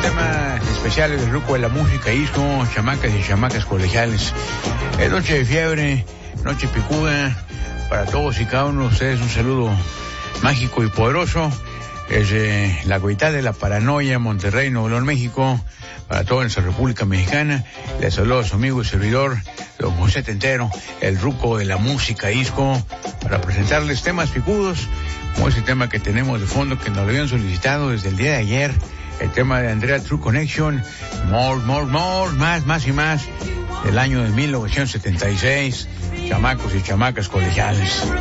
tema especial del grupo de la música disco, chamacas y chamacas colegiales. Es noche de fiebre, noche picuda, para todos y cada uno de ustedes un saludo mágico y poderoso. Desde la capital de la paranoia, Monterrey, Nuevo León, México, para toda nuestra República Mexicana, les saludo a su amigo y servidor, don José Tentero, el ruco de la música disco, para presentarles temas picudos, como ese tema que tenemos de fondo, que nos lo habían solicitado desde el día de ayer, el tema de Andrea True Connection, more, más y más, del año de 1976, chamacos y chamacas colegiales.